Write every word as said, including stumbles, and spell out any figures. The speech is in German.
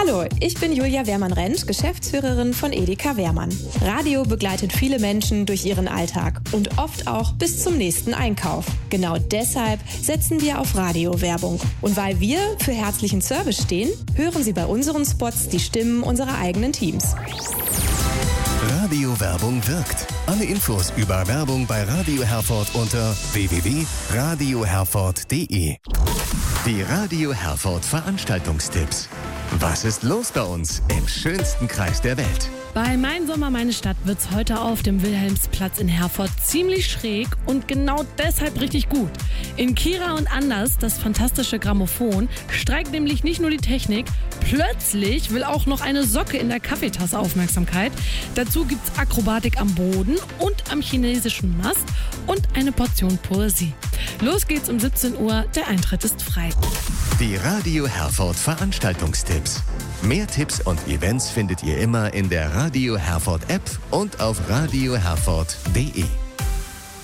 Hallo, ich bin Julia Wehrmann-Rentsch, Geschäftsführerin von Edeka Wehrmann. Radio begleitet viele Menschen durch ihren Alltag und oft auch bis zum nächsten Einkauf. Genau deshalb setzen wir auf Radiowerbung. Und weil wir für herzlichen Service stehen, hören Sie bei unseren Spots die Stimmen unserer eigenen Teams. Radiowerbung wirkt. Alle Infos über Werbung bei Radio Herford unter w w w punkt radio herford punkt d e. Die Radio Herford Veranstaltungstipps. Was ist los bei uns im schönsten Kreis der Welt? Bei Mein Sommer, meine Stadt wird's heute auf dem Wilhelmsplatz in Herford ziemlich schräg und genau deshalb richtig gut. In Kira und Anders, das fantastische Grammophon, streikt nämlich nicht nur die Technik, plötzlich will auch noch eine Socke in der Kaffeetasse Aufmerksamkeit. Dazu gibt's Akrobatik am Boden und am chinesischen Mast und eine Portion Poesie. Los geht's um siebzehn Uhr, der Eintritt ist frei. Die Radio Herford Veranstaltungstipps. Mehr Tipps und Events findet ihr immer in der Radio Herford App und auf radio herford punkt d e.